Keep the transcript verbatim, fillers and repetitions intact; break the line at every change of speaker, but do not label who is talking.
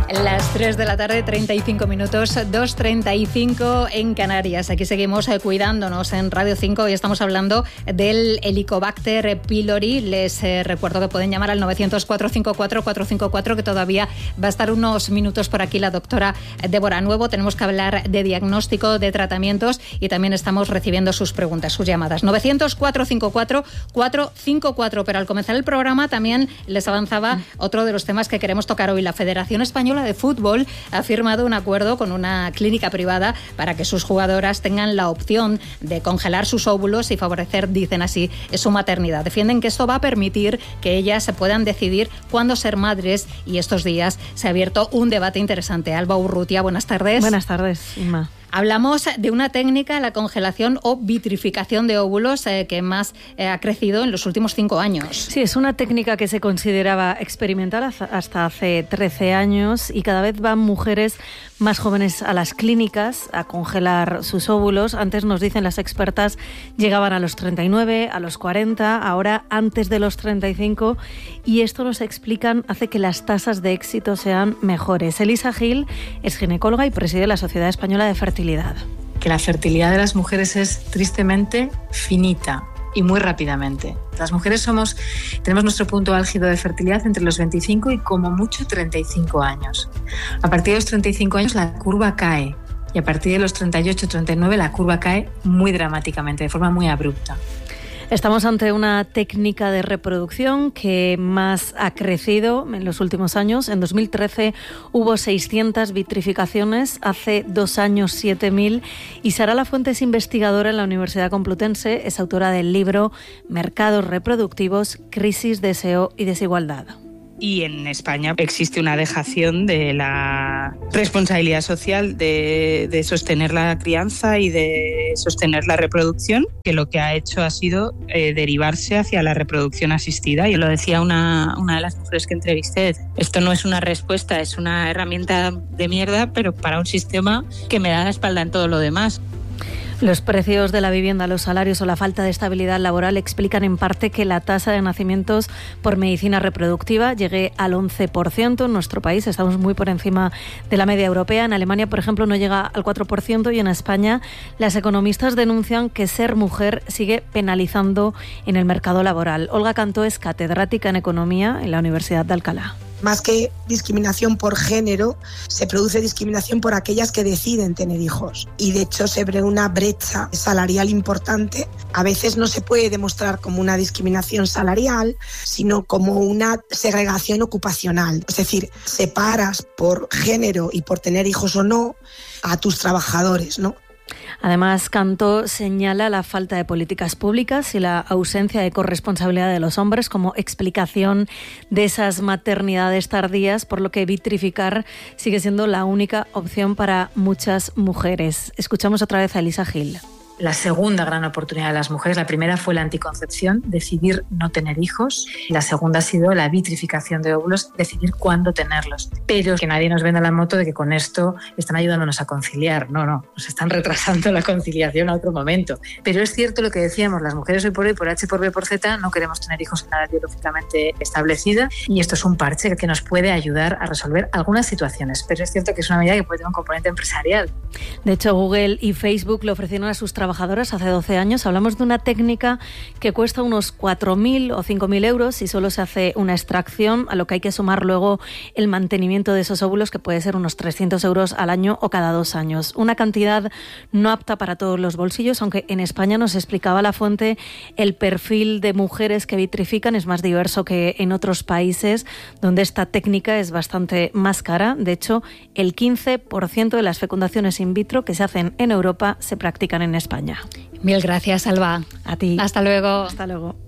Las tres de la tarde, treinta y cinco minutos, dos treinta y cinco en Canarias. Aquí seguimos eh, cuidándonos en Radio cinco y estamos hablando del Helicobacter pylori. Les eh, recuerdo que pueden llamar al nueve cero cero, cuatro cinco cuatro, cuatro cinco cuatro, que todavía va a estar unos minutos por aquí la doctora Débora Nuevo. Tenemos que hablar de diagnóstico, de tratamientos y también estamos recibiendo sus preguntas, sus llamadas. nueve cero cero, cuatro cinco cuatro, cuatro cinco cuatro. Pero al comenzar el programa también les avanzaba mm. otro de los temas que queremos tocar hoy. La Federación Española de Fútbol ha firmado un acuerdo con una clínica privada para que sus jugadoras tengan la opción de congelar sus óvulos y favorecer, dicen así, su maternidad. Defienden que esto va a permitir que ellas se puedan decidir cuándo ser madres y estos días se ha abierto un debate interesante. Alba Urrutia, buenas tardes.
Buenas tardes, Inma.
Hablamos de una técnica, la congelación o vitrificación de óvulos, eh, que más eh, ha crecido en los últimos cinco años.
Sí, es una técnica que se consideraba experimental hasta hace trece años y cada vez van mujeres más jóvenes a las clínicas a congelar sus óvulos. Antes, nos dicen las expertas, llegaban a los treinta y nueve, a los cuarenta, ahora antes de los treinta y cinco, y esto, nos explican, hace que las tasas de éxito sean mejores. Elisa Gil es ginecóloga y preside la Sociedad Española de Fertilidad.
Que la fertilidad de las mujeres es tristemente finita y muy rápidamente. Las mujeres somos, tenemos nuestro punto álgido de fertilidad entre los veinticinco y como mucho treinta y cinco años. A partir de los treinta y cinco años la curva cae y a partir de los treinta y ocho, treinta y nueve la curva cae muy dramáticamente, de forma muy abrupta.
Estamos ante una técnica de reproducción que más ha crecido en los últimos años. En dos mil trece hubo seiscientas vitrificaciones, hace dos años siete mil. Y Sara Lafuente es investigadora en la Universidad Complutense, es autora del libro Mercados reproductivos, crisis, deseo y desigualdad.
Y en España existe una dejación de la responsabilidad social de, de sostener la crianza y de sostener la reproducción, que lo que ha hecho ha sido eh, derivarse hacia la reproducción asistida. Y lo decía una, una de las mujeres que entrevisté, esto no es una respuesta, es una herramienta de mierda, pero para un sistema que me da la espalda en todo lo demás.
Los precios de la vivienda, los salarios o la falta de estabilidad laboral explican en parte que la tasa de nacimientos por medicina reproductiva llegue al once por ciento en nuestro país. Estamos muy por encima de la media europea. En Alemania, por ejemplo, no llega al cuatro por ciento y en España las economistas denuncian que ser mujer sigue penalizando en el mercado laboral. Olga Cantó es catedrática en Economía en la Universidad de Alcalá.
Más que discriminación por género, se produce discriminación por aquellas que deciden tener hijos. Y de hecho se ve una brecha salarial importante. A veces no se puede demostrar como una discriminación salarial, sino como una segregación ocupacional. Es decir, separas por género y por tener hijos o no a tus trabajadores, ¿no?
Además, Cantó señala la falta de políticas públicas y la ausencia de corresponsabilidad de los hombres como explicación de esas maternidades tardías, por lo que vitrificar sigue siendo la única opción para muchas mujeres. Escuchamos otra vez a Elisa Gil.
La segunda gran oportunidad de las mujeres, la primera fue la anticoncepción, decidir no tener hijos. La segunda ha sido la vitrificación de óvulos, decidir cuándo tenerlos. Pero que nadie nos venda la moto de que con esto están ayudándonos a conciliar. No, no, nos están retrasando la conciliación a otro momento. Pero es cierto lo que decíamos, las mujeres hoy por hoy, por H, por B, por Z, no queremos tener hijos en la edad biológicamente establecida y esto es un parche que nos puede ayudar a resolver algunas situaciones. Pero es cierto que es una medida que puede tener un componente empresarial.
De hecho, Google y Facebook le ofrecieron a sus trabajadores trabajadoras hace doce años. Hablamos de una técnica que cuesta unos cuatro mil o cinco mil euros y solo se hace una extracción, a lo que hay que sumar luego el mantenimiento de esos óvulos, que puede ser unos trescientos euros al año o cada dos años. Una cantidad no apta para todos los bolsillos, aunque en España, nos explicaba Lafuente, el perfil de mujeres que vitrifican es más diverso que en otros países donde esta técnica es bastante más cara. De hecho, el quince por ciento de las fecundaciones in vitro que se hacen en Europa se practican en España.
Mil gracias, Alba.
A ti.
Hasta luego.
Hasta luego.